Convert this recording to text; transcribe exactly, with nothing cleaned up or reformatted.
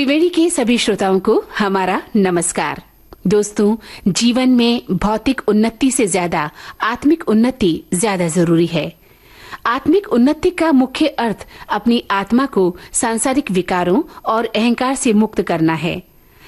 त्रिवेणी के सभी श्रोताओं को हमारा नमस्कार। दोस्तों, जीवन में भौतिक उन्नति से ज्यादा आत्मिक उन्नति ज्यादा जरूरी है। आत्मिक उन्नति का मुख्य अर्थ अपनी आत्मा को सांसारिक विकारों और अहंकार से मुक्त करना है।